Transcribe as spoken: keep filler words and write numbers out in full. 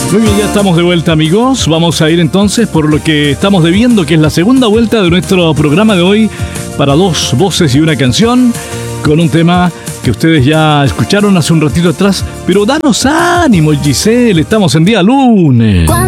Muy bien, ya estamos de vuelta, amigos. Vamos a ir entonces por lo que estamos debiendo, que es la segunda vuelta de nuestro programa de hoy para dos voces y una canción, con un tema que ustedes ya escucharon hace un ratito atrás. Pero danos ánimo, Giselle, estamos en día lunes.